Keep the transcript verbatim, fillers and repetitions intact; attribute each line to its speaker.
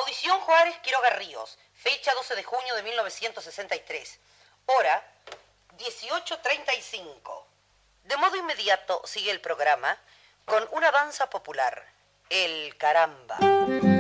Speaker 1: Audición Juárez Quiroga Ríos, fecha doce de junio de mil novecientos sesenta y tres, hora dieciocho treinta y cinco. De modo inmediato sigue el programa con una danza popular, el caramba.